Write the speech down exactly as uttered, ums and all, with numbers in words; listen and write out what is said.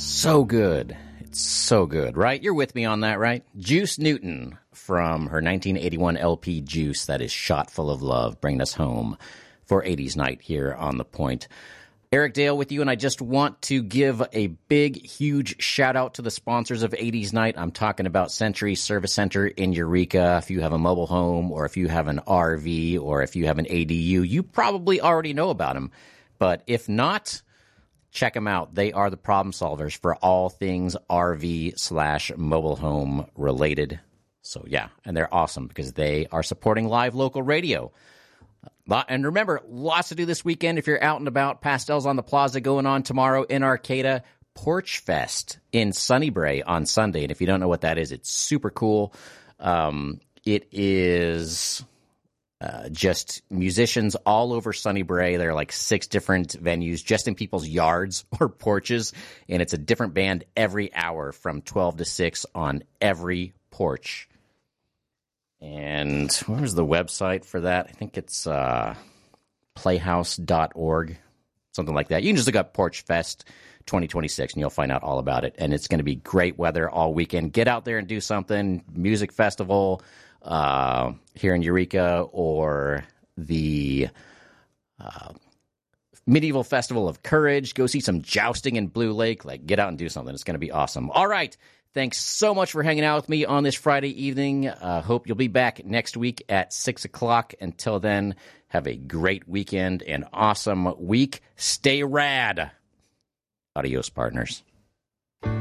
So good. It's so good, right? You're with me on that, right? Juice Newton from her nineteen eighty-one L P Juice, that is Shot Full of Love, bringing us home for eighties night here on The Point. Eric Dale with you, and I just want to give a big, huge shout-out to the sponsors of eighties Night. I'm talking about Century Service Center in Eureka. If you have a mobile home, or if you have an R V, or if you have an A D U, you probably already know about them. But if not, check them out. They are the problem solvers for all things R V slash mobile home related. So, yeah, and they're awesome because they are supporting live local radio. And remember, lots to do this weekend if you're out and about. Pastels on the Plaza going on tomorrow in Arcata. Porch Fest in Sunnybray on Sunday. And if you don't know what that is, it's super cool. Um, it is uh, just musicians all over Sunnybray. There are like six different venues just in people's yards or porches. And it's a different band every hour from twelve to six on every porch. And where's the website for that? I think it's uh, playhouse dot org, something like that. You can just look up Porch Fest twenty twenty-six, and you'll find out all about it. And it's going to be great weather all weekend. Get out there and do something. Music festival uh, here in Eureka, or the uh, Medieval Festival of Courage. Go see some jousting in Blue Lake. Like, get out and do something. It's going to be awesome. All right. Thanks so much for hanging out with me on this Friday evening. Uh, hope you'll be back next week at six o'clock. Until then, have a great weekend and awesome week. Stay rad. Adios, partners.